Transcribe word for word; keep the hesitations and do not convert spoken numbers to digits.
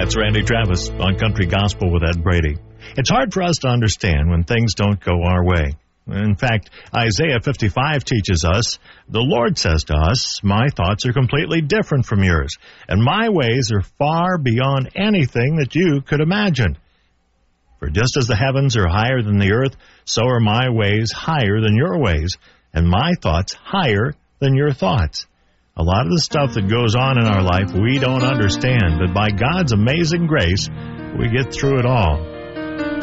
That's Randy Travis on Country Gospel with Ed Brady. It's hard for us to understand when things don't go our way. In fact, Isaiah fifty-five teaches us, the Lord says to us, my thoughts are completely different from yours, and my ways are far beyond anything that you could imagine. For just as the heavens are higher than the earth, so are my ways higher than your ways, and my thoughts higher than your thoughts. A lot of the stuff that goes on in our life we don't understand, but by God's amazing grace, we get through it all.